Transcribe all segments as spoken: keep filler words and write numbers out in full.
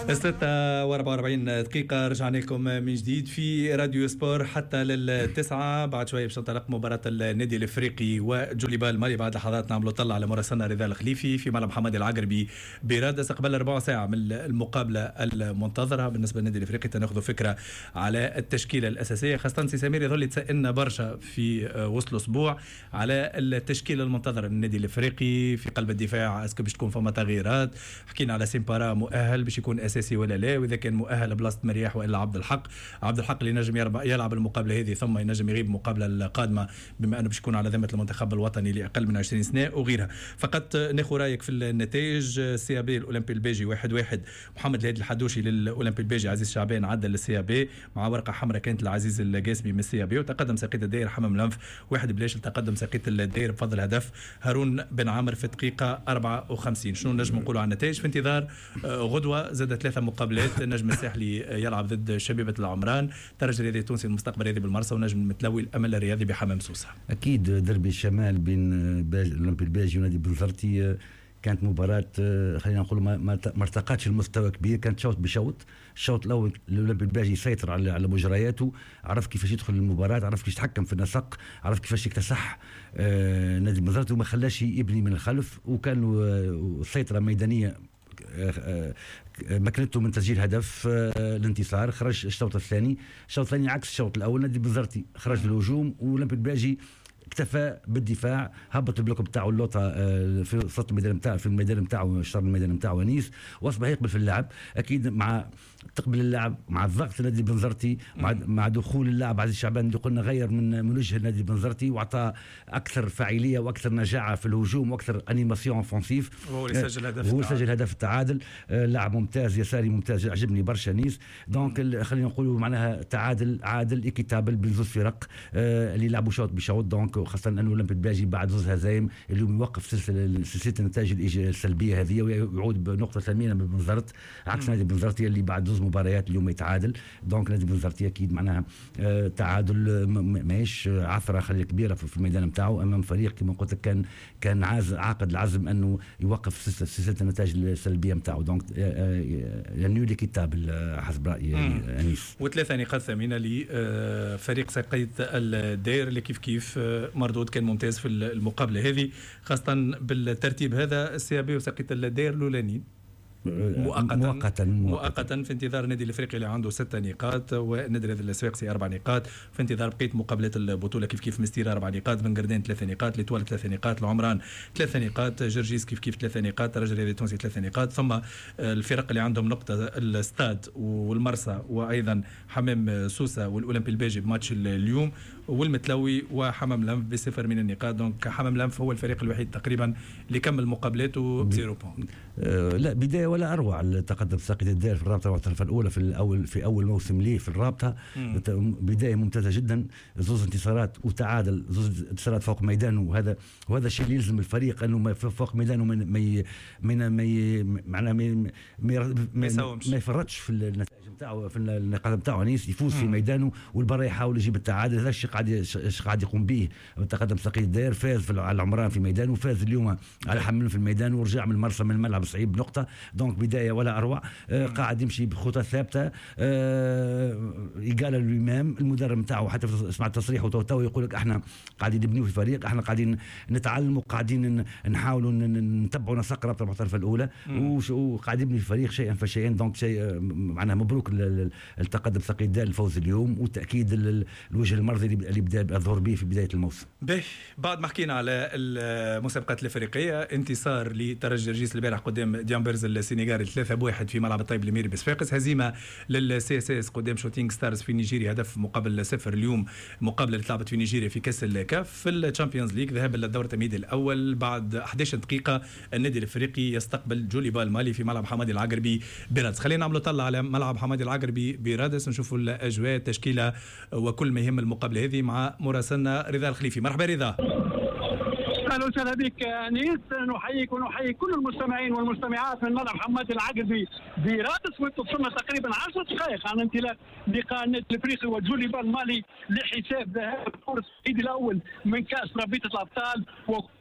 ستة وأربعة وأربعين دقيقة رجعنا لكم من جديد في راديو سبور حتى للتسعة. بعد شوية باش تنطلق مباراة النادي الافريقي وجوليبال المالي. بعد لحظات نعملوا طلع على مراسلنا رضا الخليفي في ملعب محمد العقربي برادس قبل ربع ساعة من المقابلة المنتظرة. بالنسبة للنادي الافريقي تناخذوا فكرة على التشكيلة الأساسية، خاصة سي سمير يظل يتسألنا برشا في وسط الأسبوع على التشكيلة المنتظرة للنادي الافريقي في قلب الدفاع. اسكو باش تكون فما تغييرات؟ حكينا على سيمبارا مؤهل باش يكون اساسي ولا لا، واذا كان مؤهل بلاصه مرياح والا عبد الحق عبد الحق اللي نجم يلعب المقابله هذه ثم ينجم يغيب المقابله القادمه بما انه باش يكون على ذمه المنتخب الوطني لاقل من عشرين سنه وغيرها. فقط ناخذ رايك في النتائج. سي بي الاولمبي البيجي واحد واحد، محمد الهادي الحدوشي للاولمبي البيجي، عزيز شعبان عدل للسي بي مع ورقه حمراء كانت العزيز القاسمي من السي بي، وتقدم ساقية الداير حمام لنف واحد بلاش تقدم ساقية الداير بفضل هدف هارون بن عامر في الدقيقه أربعة وخمسين. شنو نجم نقولوا على النتائج في انتظار غدوه زاد ثلاثه مقابلات؟ النجم الساحلي يلعب ضد شبيبه العمران، ترجي الرياضي التونسي المستقبل الرياضي بالمرسى، ونجم المتلوي الامل الرياضي بحمام سوسه. اكيد دربي الشمال بين الاولمبي الباجي ونادي بنزرتي كانت مباراة خلينا نقول ما ما ارتقتش المستوى كبير، كانت شوط بشوط. الشوط الاول الاولمبي الباجي يسيطر على على مجرياته، عرف كيفاش يدخل المباراة، عرف كيفاش يتحكم في النسق، عرف كيفاش يكتسح آه نادي بنزرتي وما خلاش يبني من الخلف، وكان له سيطرة ميدانية مكنته من تسجيل هدف الانتصار. خرج الشوط الثاني، الشوط الثاني عكس الشوط الاول، نادي بنزرتي خرج للهجوم والاولمبي الباجي اكتفى بالدفاع، هبط البلوك بتاعه اللوطه في وسط الميدان بتاعه في الميدان بتاعه شر الميدان بتاعه ونيس، واصبح يقبل في اللعب. اكيد مع تقبل اللعب مع الضغط نادي بنزرتي مع مع دخول اللاعب عزيز شعبان اللي قلنا غير من من وجه نادي بنزرتي واعطى اكثر فاعليه واكثر نجاعه في الهجوم واكثر انيماسيون اوفنسيف، وهو اللي سجل هدف هو سجل هدف التعادل. لاعب ممتاز يساري ممتاز عجبني برشا نيس. دونك خلينا نقولوا معناها تعادل عادل ايكيتابل بين زوج فرق اللي لعبوا شوط بشوط. دونك خاصه انه الاولمبي الباجي بعد زوج هزايم اليوم يوقف سلسله سلسله النتائج السلبيه هذه ويعود بنقطه ثمينه من بنزرت، عكس نادي بنزرتي اللي بعد زوج مباريات اليوم يتعادل. دونك نادي بنزرتي اكيد معناها آه تعادل ماهيش عثره خليه كبيره في الميدان نتاعو امام فريق كما قلت لك كان كان عاز عاقد العزم انه يوقف سلسله النتائج السلبيه نتاعو. دونك يعني ليكيتابل حسب رايي انيس. وثلاثه نقاط ثمينه لفريق ساقية الداير اللي كيف كيف مردود كان ممتاز في المقابله هذه، خاصه بالترتيب هذا السي بي وساقية الداير الاولانيين مؤقتا مؤقتا مؤقتا في انتظار النادي الافريقي اللي عنده ستة نقاط والنادي الاسواقسي اربع نقاط، في انتظار بقيه مقابلات البطوله كيف كيف مستير اربع نقاط، بن قردان ثلاث نقاط، ليتوال ثلاث نقاط، العمران ثلاث نقاط، جرجيس كيف كيف ثلاث نقاط، الرجل الرياضي التونسي ثلاث نقاط. ثم الفرق اللي عندهم نقطه الاستاد والمرسى وايضا حمام سوسه والاولمبي الباجي بماتش اليوم، والمتلوي وحمام لنف بصفر من النقاط. دونك حمام لنف هو الفريق الوحيد تقريبا اللي كمل مقابلاته بزيرو بوينت. أه لا بدايه ولا اروع التقدم ساقية الداير في الرابطه والطرف الاولى في الاول في اول موسم ليه في الرابطه. مم. بدايه ممتازه جدا، زوز انتصارات وتعادل، زوز انتصارات فوق ميدانه، وهذا وهذا الشيء اللي يلزم الفريق انه فوق ميدانه من ما من ما معناه ما ما, ما يفرطش في النتائج نتاعو في النقاط نتاعو، نيس يفوز في ميدانه والبرا يحاول يجيب التعادل. هذا الشيء قاعد ايش قاعد يقوم به تقدم ساقية الداير، فاز على العمران في ميدانه وفاز اليوم على حمل في الميدان ورجع من المرسى من الملعب صعيب بنقطه. دونك بدايه ولا اروع، آه قاعد يمشي بخطى ثابته، آه يقال الامام المدرب نتاعو حتى سمعت تصريح وتوتو يقول لك احنا قاعدين نبنيو في الفريق، احنا قاعدين نتعلموا قاعدين نحاولوا نتبعوا نسق رابطه الطرف الاولى وقاعد يبني في الفريق شيئا فشيئا. دونك شيء معناها مبروك التقدم ساقية الداير الفوز اليوم وتاكيد الوجه المرضي اللي بدا الظهور به في بدايه الموسم. به بعد ما حكينا على المسابقات الافريقيه، انتصار لترجي جرجيس البارح قدام ديامبرز السنغالي ثلاثة بواحد في ملعب الطيب الاميري بصفاقس، هزيمه للسي اس اس قدام شوتينغ ستارز في نيجيريا هدف مقابل صفر. اليوم مقابله اللي تلعبت في نيجيريا في كاس الكاف في الشامبيونز ليج ذهاب للدور التمهيدي الاول. بعد أحد عشر دقيقه النادي الافريقي يستقبل جوليبال المالي في ملعب حمادي العقربي برادس. خلينا نعملوا طلع على ملعب حمادي العقربي برادس نشوفوا الاجواء التشكيله وكل ما يهم المقابله هذه مع مراسلنا رضا الخليفي. مرحبا رضا. اهلا وسهلا بك انيس، نحييك ونحيي كل المستمعين والمستمعات من ملعب حمادي العقربي برادس، وصلنا تقريبا عشر دقائق عن انطلاق لقاء النادي الافريقي وجوليبال المالي لحساب ذهاب الدور التمهيدي الاول من كاس رابطه الابطال.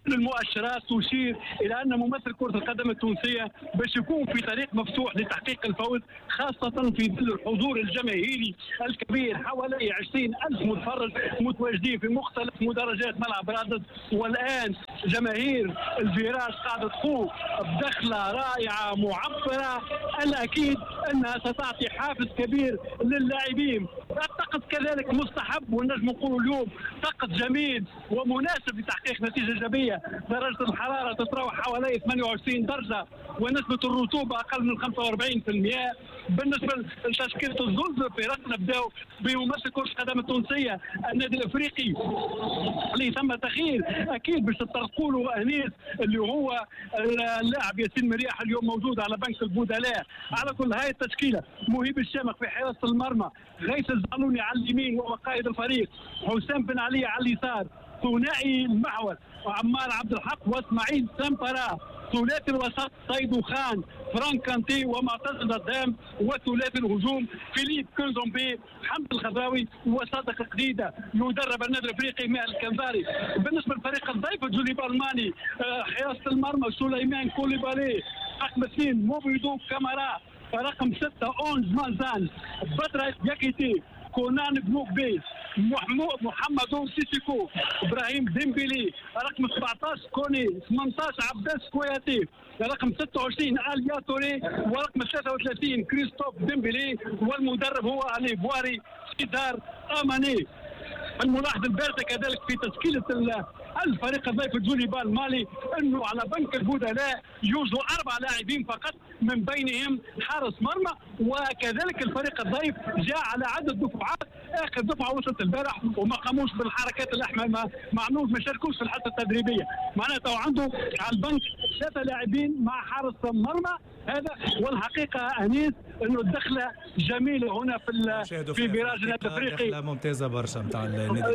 المؤشرات تشير الى ان ممثل كره القدم التونسيه باش يكون في طريق مفتوح لتحقيق الفوز، خاصه في ظل الحضور الجماهيري الكبير. حوالي عشرين ألف متفرج متواجدين في مختلف مدرجات ملعب رادس، والان جماهير الفيراج قاعده تقوم بدخله رائعه معبره. الاكيد انها ستعطي حافز كبير للاعبين. الطقس كذلك مستحب، ونجم نقول اليوم طقس جميل ومناسب لتحقيق نتيجه ايجابيه. درجه الحراره تتراوح حوالي ثمانية وعشرين درجه، ونسبه الرطوبه اقل من خمسة وأربعين بالمئة. بالنسبه لتشكيله الزلزال في رأس نبداو بممثل كره القدم التونسيه النادي الافريقي اللي تم تغيير اكيد باش تطرقوا له انيس اللي هو اللاعب ياسين مرياح اليوم موجود على بنك البدلاء. على كل هاي التشكيله مهيب الشامخ في حراسه المرمى، غيث الزعلوني على اليمين وهو قائد الفريق، حسام بن علي على اليسار، ثنائي المحور وعمار عبد الحق واسماعيل سامبرا، ثلاثي الوسط سيد خان، فرانك كانتي ومعتز الدام، وثلاثي الهجوم فيليب كونزومبي، حمد الخضراوي وصادق قديده. يدرب النادي الافريقي مع الكنزاري. بالنسبه للفريق الضيف جوليبال الماني، حراسه المرمى سليمان كوليبالي، رقم اثنين موبيدو كامارا، رقم ستة أونج مازان، بدر ياكيتي، كونان بنوكبي، محمد سيسيكو، ابراهيم ديمبيلي، رقم سبعة عشر كوني، ثمانية عشر عباس كوياتي، رقم ستة وعشرين اليا توري، ورقم ثلاثة وثلاثين كريستوف ديمبيلي، والمدرب هو علي بواري سيدار اماني. الملاحظ البارزه كذلك في تشكيله الفريق الضيف جوليبال المالي انه على بنك البدلاء يوجد اربع لاعبين فقط، من بينهم حارس مرمى. وكذلك الفريق الضيف جاء على عدد دفعات، اخر دفعه وصلت البارح وما قاموش بالحركات الاحمر، ما معنوش ما شاركوش في الحصه التدريبيه. معناتها عنده على البنك ثلاثه لاعبين مع حارس مرمى هذا. والحقيقه انيس انه الدخله جميله هنا في في فيراج النادي الافريقي، دخله ممتازه برشا نتاع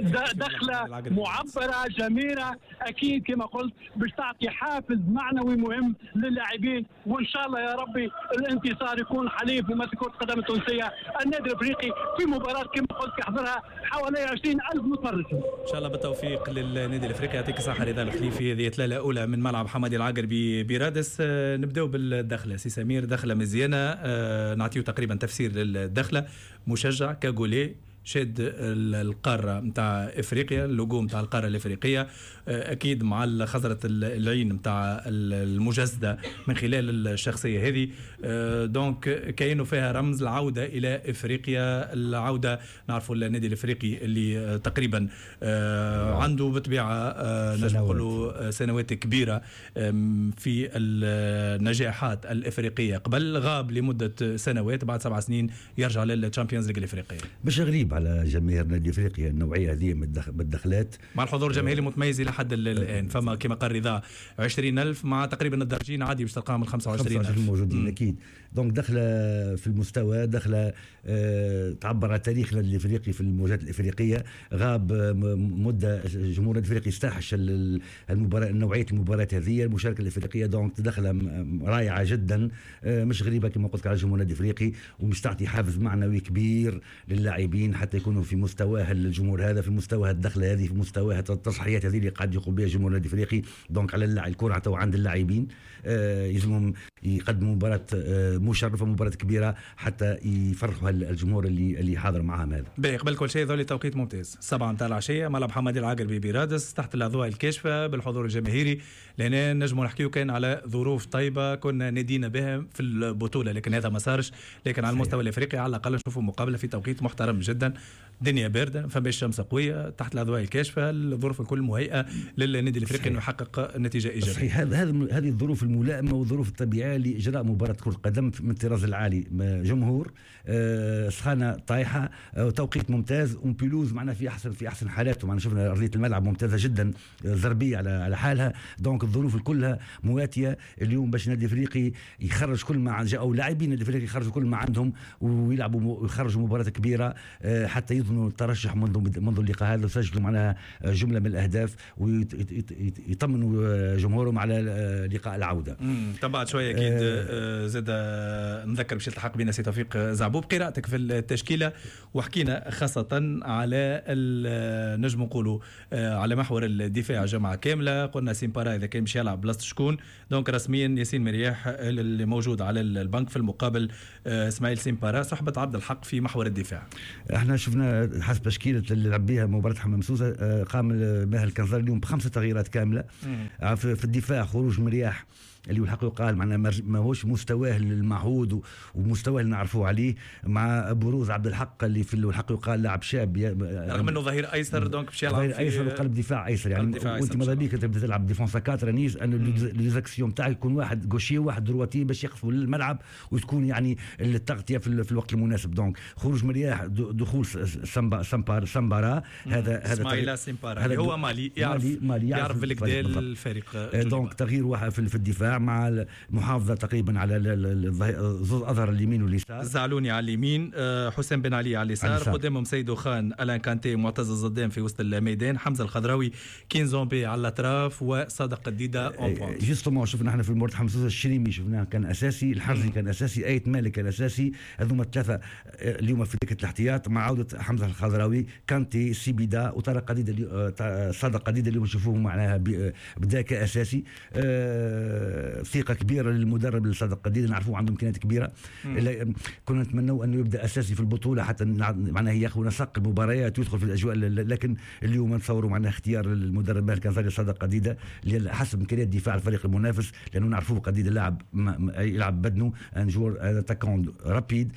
دخله معبره جميله اكيد كما قلت باش تعطي حافز معنوي مهم للاعبين. وان شاء الله يا ربي الانتصار يكون حليف ممثل كره القدم التونسيه النادي الافريقي في مباراه كما قلت يحضرها حوالي عشرين ألف متفرج. ان شاء الله بالتوفيق للنادي الافريقي. يعطيك الصحه رضا الخليفي. هذه ثلاثه اولى من ملعب حمادي العقربي برادس. نبداو بالدخله سي سمير، دخله مزيانه. نعطيو تقريبا تفسير للدخله. مشجع كاغولي شاد القاره نتاع افريقيا، اللوجو نتاع القاره الافريقيه اكيد مع خضره العين نتاع المجسده من خلال الشخصيه هذه. دونك كاينه فيها رمز العوده الى افريقيا. العوده نعرفوا النادي الافريقي اللي تقريبا عنده بطبيعه نجم نقولوا سنوات كبيره في النجاحات الافريقيه، قبل غاب لمده سنوات، بعد سبع سنين يرجع للتشامبيونز ليج الافريقيه. مش غريب على جماهير نادي افريقيا النوعيه هذه من الدخلات، مع الحضور الجماهيري متميز الى حد الان. فما كما قال رضا عشرين ألف مع تقريبا الدرجين عادي باش تلقاهم ال خمسة وعشرين ألف موجودين اكيد. دونك دخله في المستوى، دخله أه تعبر عن تاريخ النادي الافريقي في المواجهات الافريقيه. غاب مده جمهور النادي الافريقي استحش المباراه نوعيه المباريات هذه المشاركه الافريقيه. دونك دخله رائعه جدا، أه مش غريبه كما قلت على جمهور النادي الافريقي، ومش تعطي حافز معنوي كبير للاعبين حتى يكونوا في مستواه الجمهور هذا، في مستوى الدخله هذه، في مستوى التصحيحات هذه اللي قاعد يقوم بها جمهور النادي الافريقي. دونك على الكره تو عند اللاعبين آه يلزمهم يقدموا مباراه آه مشرفه، مباراه كبيره حتى يفرحوا الجمهور اللي اللي حاضر معهم. هذا باهي. قبل كل شيء ذولي توقيت ممتاز، سبعة نتاع العشيه ملعب حمادي العقربي برادس تحت الاضواء الكاشفه بالحضور الجماهيري. لهنا نجموا نحكيو كان على ظروف طيبه كنا نادينا بها في البطوله، لكن هذا ما صارش. لكن على المستوى الافريقي على الاقل نشوفوا مقابله في توقيت محترم جدا، دنيا بارده، فما الشمس قويه، تحت الاضواء الكاشفه، الظروف الكل مهيئه للنادي الافريقي انه يحقق نتيجه ايجابيه. صحيح، هذا هذه الظروف الملائمه والظروف الطبيعيه لاجراء مباراه كره القدم من الطراز العالي. جمهور آه سخانه طايحه، آه توقيت ممتاز، وبيلوز معنا في احسن في احسن حالاته. معنا شفنا ارضيه الملعب ممتازه جدا، زربيه على على حالها. دونك الظروف كلها مواتيه اليوم باش النادي الافريقي يخرج كل ما عنده، او لاعبين النادي الافريقي يخرجوا كل ما عندهم ويلعبوا ويخرجوا مباراه كبيره. آه حتى يضمنوا الترشح منذ منذ اللقاء هذا، وسجلوا معنا جمله من الاهداف ويطمنوا جمهورهم على لقاء العوده. تبعت شويه اكيد. آه زاد نذكر باش يلتحق بنا سي توفيق زعبوب قراءتك في التشكيله، وحكينا خاصه على نجم نقولوا على محور الدفاع جماعه كامله. قلنا سيمبارا اذا كان باش يلعب بلاصه شكون، دونك رسميا ياسين مرياح اللي موجود على البنك، في المقابل اسماعيل سيمبارا صحبه عبد الحق في محور الدفاع. احنا شفنا حسب تشكيله اللي لعب بها مباراه حمام سوسه، قام ماهر الكنزار اليوم بخمسه تغييرات كامله. مم. في الدفاع خروج مرياح اللي الحق يقال معنا ما هوش مستواه المعهود ومستواه اللي نعرفوه عليه، مع بروز عبد الحق اللي في الحق يقال لاعب شاب رغم انه ظهير ايسر، دونك باش يلعب ظهير ايسر وقلب دفاع ايسر. يعني وانت ماذا بيك تبدا تلعب ديفونس كاتر نيز ان ليزاكسيون تاعك يكون واحد غوشي وواحد درواتي باش يقفوا للملعب وتكون يعني التغطيه في, في الوقت المناسب. دونك خروج مرياح، دخول سامبا سامبار سامبارا، هذا هذا اسماعيل سامبارا اللي هو مالي يعرف مالي يعرف بالكدا الفريق. دونك تغيير واحد في الدفاع مع المحافظه تقريبا على زوز اظهر اليمين واليسار. زعلوني على اليمين، حسين بن علي على اليسار، قدامهم سيدو خان، الان كانتي، معتز الزدان في وسط الميدان، حمزه الخضراوي، كينزومبي على الاطراف، وصادق الديدا اون بوينت. جوستومون شفنا احنا في مباراه حمص الشريمي شفناه كان اساسي، الحرزي كان اساسي، ايت مالك كان اساسي، هذوما الثلاثه اليوم في دكه الاحتياط مع عوده حمزه الخضراوي، كانتي، سيبيدا، وطارق قديده اللي صادق قديده اللي نشوفوه معناها بدا كاساسي. أه ثقه كبيره للمدرب الصادق قديده، نعرفوه عنده امكانيات كبيره. كنا نتمنوا انه يبدا اساسي في البطوله حتى معناها ياخذ نسق المباريات ويدخل في الاجواء، لكن اليوم نتصوروا معناها اختيار المدرب ماهر الكنزاري صادق قديده اللي حسب امكانيات دفاع الفريق المنافس، لانه نعرفوه قديده لاعب يلعب بدنه ان جور اتاكون رابيد،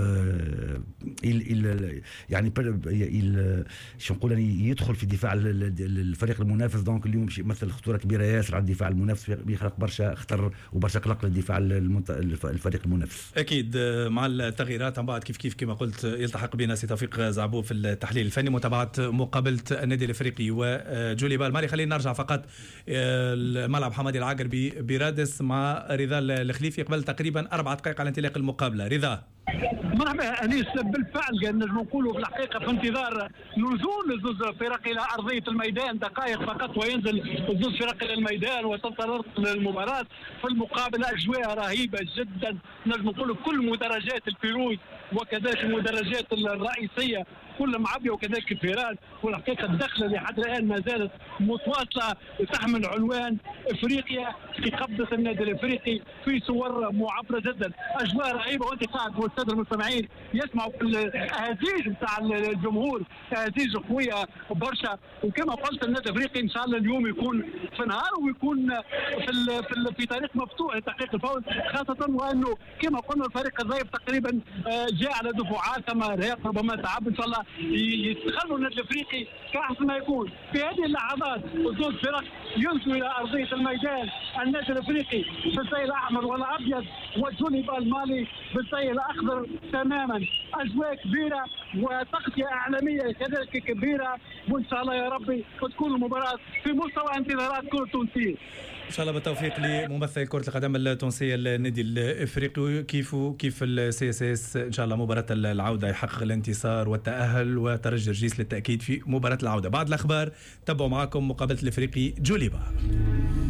يعني شو نقول يدخل في دفاع الفريق المنافس. دونك اليوم مثل خطوره كبيره ياسر على الدفاع المنافس، بيخلق برشا خطر وبرشا قلق للدفاع الفريق المنافس. اكيد مع التغييرات عن بعد كيف كيف كما قلت يلتحق بنا سي توفيق زعبوب في التحليل الفني. متابعه مقابله النادي الافريقي وجولي بالماري. خلينا نرجع فقط الملعب حمادي العقربي برادس مع رضا الخليفي قبل تقريبا اربع دقائق على انطلاق المقابله. رضا مرحبا انيس، بالفعل نجم نقولوا في الحقيقه في انتظار نزول زوز فرق الى ارضيه الميدان، دقائق فقط وينزل زوز فرق الى الميدان وتنطلق المباراه. في المقابله اجواء رهيبه جدا، نجم نقولوا كل مدرجات الفيروز وكذلك المدرجات الرئيسيه كل معبيه وكذلك الفيران. والحقيقه الدخله لحد الان ما زالت متواصله تحمل عنوان افريقيا في قبضه النادي الافريقي في صور معبره جدا، اجواء رهيبه. وانت قاعد والساده المستمعين يسمعوا الاهازيج نتاع الجمهور، اهازيج قويه برشا. وكما قلت النادي الافريقي ان شاء الله اليوم يكون في نهار ويكون في في, في طريق مفتوح لتحقيق الفوز، خاصه وانه كما قلنا الفريق الضيف تقريبا جاء على دفعات ثم ارهاق ربما تعب. ان شاء الله يستغلوا النادي الافريقي كاحسن ما يكون. في هذه اللحظات زوج فرق ينزلوا الى ارضيه الميدان، النادي الافريقي بالزي الاحمر والابيض وجولي بالمالي بالزي الاخضر تماما. اجواء كبيره وتغطيه اعلاميه كذلك كبيره، وان شاء الله يا ربي تكون المباراه في مستوى انتظارات كره تونسيه. ان شاء الله بالتوفيق لممثل كره القدم التونسيه النادي الافريقي. كيف كيف السي اس اس ان شاء الله مباراه العوده يحقق الانتصار والتاهل وترجي رجيس للتاكيد في مباراه العوده. بعد الاخبار تبعوا معكم مقابله الافريقي جوليبا.